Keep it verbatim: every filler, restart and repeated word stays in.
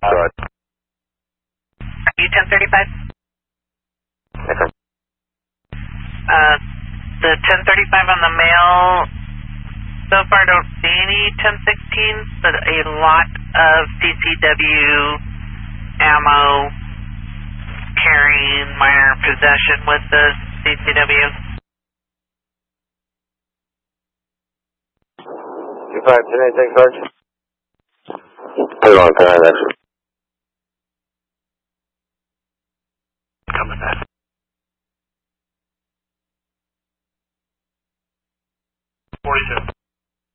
Good. Are you ten thirty-five? Okay. Uh, the ten thirty-five on the mail, so far don't see any ten sixteens, but a lot of C C W ammo carrying minor possession with the C C W. two five ten eight, thanks, Sarge. Put it on time, actually.